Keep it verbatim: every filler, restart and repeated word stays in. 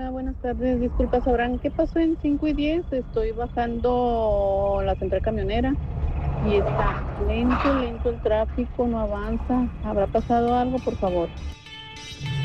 Hola, buenas tardes. Disculpa, ¿sabrán qué pasó en cinco y diez? Estoy bajando la central camionera y está lento, lento el tráfico, no avanza. ¿Habrá pasado algo, por favor?